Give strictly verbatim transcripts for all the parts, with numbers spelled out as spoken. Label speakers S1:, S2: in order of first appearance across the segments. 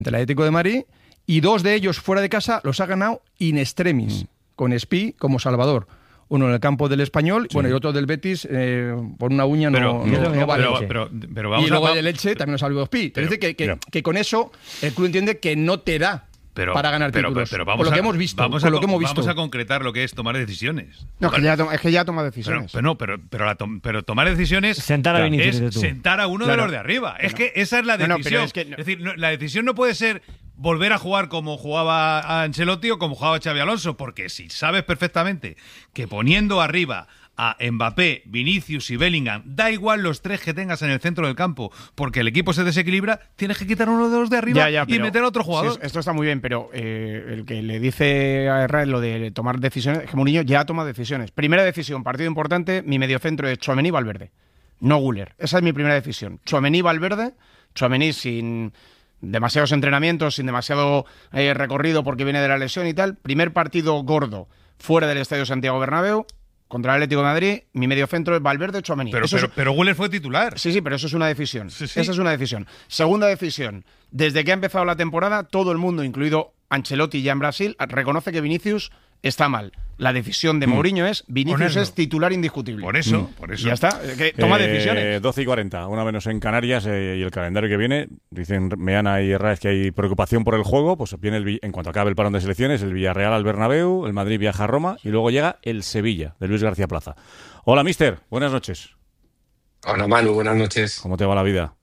S1: el Atlético de Madrid, y dos de ellos fuera de casa los ha ganado in extremis, mm. con Espí como salvador. Uno en el campo del Español, sí. bueno, y otro del Betis, eh, por una uña
S2: pero,
S1: no, no, no vale.
S2: Pero, pero, pero vamos
S1: y luego
S2: a...
S1: el Elche también nos salvó Espí. Pero, es decir, que, que, que con eso el club entiende que no te da Pero, para ganar
S2: pero,
S1: títulos.
S2: Pero, pero vamos
S1: por lo
S2: a,
S1: que hemos visto.
S2: Vamos,
S1: por
S2: a,
S1: lo que hemos visto.
S2: vamos a concretar lo que es tomar decisiones.
S3: No, es que ya, toma, es que ya toma decisiones.
S2: Pero, pero, pero, pero, la to, pero tomar decisiones
S4: sentar a Vinicius
S2: es sentar a uno claro. de los de arriba.
S3: No,
S2: es que esa es la decisión. No, no, es, que no. es decir, no, la decisión no puede ser volver a jugar como jugaba Ancelotti o como jugaba Xabi Alonso, porque si sabes perfectamente que poniendo arriba a Mbappé, Vinicius y Bellingham, da igual los tres que tengas en el centro del campo, porque el equipo se desequilibra, tienes que quitar uno de los de arriba ya, ya, y meter a otro jugador.
S3: Sí, esto está muy bien, pero eh, el que le dice a Herrera lo de tomar decisiones, es que Mourinho ya toma decisiones. Primera decisión, partido importante, mi mediocentro es Tchouaméni y Valverde, no Güler. Esa es mi primera decisión. Tchouaméni y Valverde, Tchouaméni sin demasiados entrenamientos, sin demasiado eh, recorrido porque viene de la lesión y tal. Primer partido gordo fuera del Estadio Santiago Bernabéu contra el Atlético de Madrid, mi mediocentro es Valverde, Tchouaméni.
S2: Pero, pero, es... pero Güler fue titular.
S3: Sí, sí, pero eso es una decisión.
S2: Sí, sí.
S3: Esa es una decisión. Segunda decisión. Desde que ha empezado la temporada, todo el mundo, incluido Ancelotti ya en Brasil, reconoce que Vinicius está mal. La decisión de Mourinho mm. es Vinicius Ponerlo. es titular indiscutible.
S2: Por eso, mm. por eso.
S3: Ya está. Que toma
S5: eh,
S3: decisiones.
S5: doce y cuarenta, una menos en Canarias eh, y el calendario que viene. Dicen Meana y Herrera que hay preocupación por el juego. Pues viene el, en cuanto acabe el parón de selecciones, el Villarreal al Bernabéu, el Madrid viaja a Roma y luego llega el Sevilla, de Luis García Plaza. Hola, mister. Buenas noches.
S6: Hola, Manu. Buenas noches.
S5: ¿Cómo te va la vida?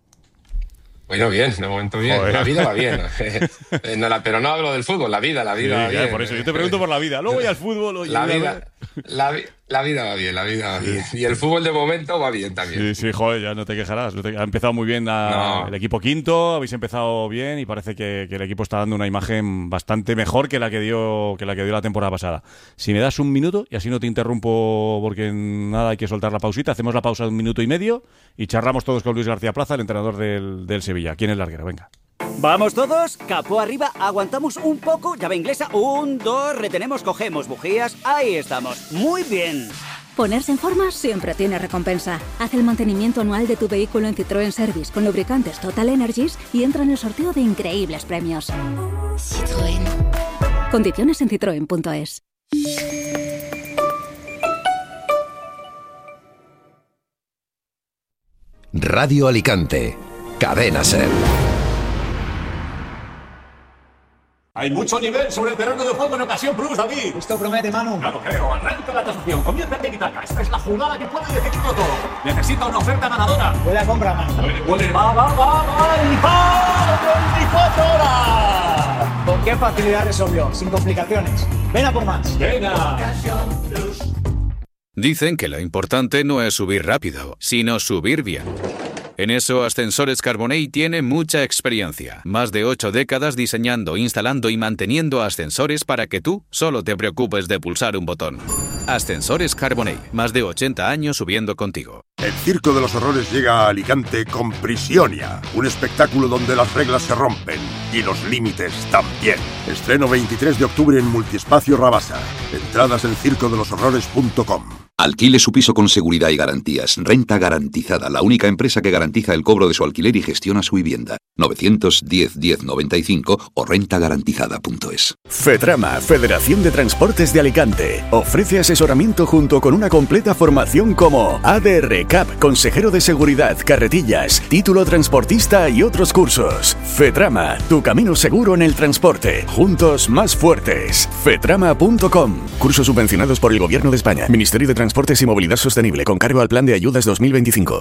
S6: Bueno, bien, de momento bien. Joder. La vida va bien. no, la, pero no hablo del fútbol, la vida, la vida
S5: sí,
S6: va bien.
S5: Por eso yo te pregunto por la vida. Luego voy al fútbol. Oye,
S6: la, vida, la, la vida va bien, la vida va bien. Y el fútbol de momento va bien también.
S5: Sí, sí, joder, ya no te quejarás. Ha empezado muy bien la, no. el equipo quinto, habéis empezado bien y parece que, que el equipo está dando una imagen bastante mejor que la que dio que la que dio la temporada pasada. Si me das un minuto, y así no te interrumpo porque nada, hay que soltar la pausita, hacemos la pausa de un minuto y medio y charlamos todos con Luis García Plaza, el entrenador del, del Sevilla. ¿Quién es larguero? Venga.
S7: Vamos todos, capó arriba, aguantamos un poco, llave inglesa, un, dos, retenemos, cogemos bujías, ahí estamos, muy bien.
S8: Ponerse en forma siempre tiene recompensa. Haz el mantenimiento anual de tu vehículo en Citroën Service con lubricantes Total Energies y entra en el sorteo de increíbles premios. Citroën. Condiciones en citroen punto es.
S9: Radio Alicante, Cadena SER.
S10: Hay mucho nivel sobre el terreno de juego en ocasión plus, David.
S11: Esto promete, Manu.
S10: Ya lo creo. Arranca la tasación. Comienza el tiki-taka. Esta es la jugada que puede decidirlo todo. Necesita una oferta ganadora.
S11: Buena compra, Manu.
S10: Huele, va, va, va, va. Y va. veinticuatro horas.
S11: Con qué facilidad resolvió. Sin complicaciones. Ven a por más.
S10: Venga.
S12: Dicen que lo importante no es subir rápido, sino subir bien. En eso, Ascensores Carbonell tiene mucha experiencia. Más de ocho décadas diseñando, instalando y manteniendo ascensores para que tú solo te preocupes de pulsar un botón. Ascensores Carbonell, más de ochenta años subiendo contigo.
S13: El Circo de los Horrores llega a Alicante con Prisionia, un espectáculo donde las reglas se rompen y los límites también. Estreno veintitrés de octubre en Multiespacio Rabasa. Entradas en circo de los horrores punto com.
S14: Alquile su piso con seguridad y garantías. Renta Garantizada, la única empresa que garantiza el cobro de su alquiler y gestiona su vivienda. novecientos diez diez noventa y cinco o renta garantizada punto es.
S15: FETRAMA, Federación de Transportes de Alicante, ofrece asesoramiento junto con una completa formación como A D R C A P, Consejero de Seguridad, Carretillas, Título Transportista y otros cursos. FETRAMA, tu camino seguro en el transporte. Juntos más fuertes. fetrama punto com. Cursos subvencionados por el Gobierno de España. Ministerio de Transportes y Movilidad Sostenible, con cargo al Plan de Ayudas dos mil veinticinco.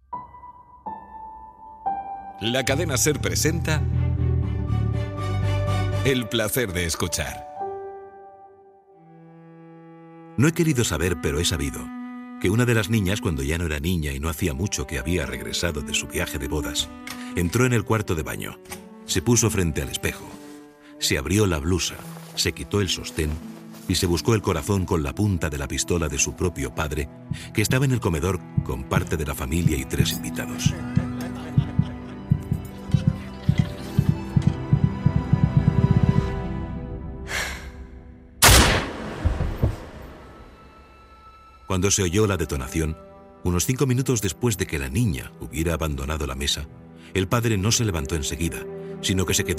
S16: La cadena SER presenta El placer de escuchar. No he querido saber, pero he sabido que una de las niñas, cuando ya no era niña y no hacía mucho que había regresado de su viaje de bodas, entró en el cuarto de baño, se puso frente al espejo, se abrió la blusa, se quitó el sostén y se buscó el corazón con la punta de la pistola de su propio padre, que estaba en el comedor con parte de la familia y tres invitados. Cuando se oyó la detonación, unos cinco minutos después de que la niña hubiera abandonado la mesa, el padre no se levantó enseguida, sino que se quedó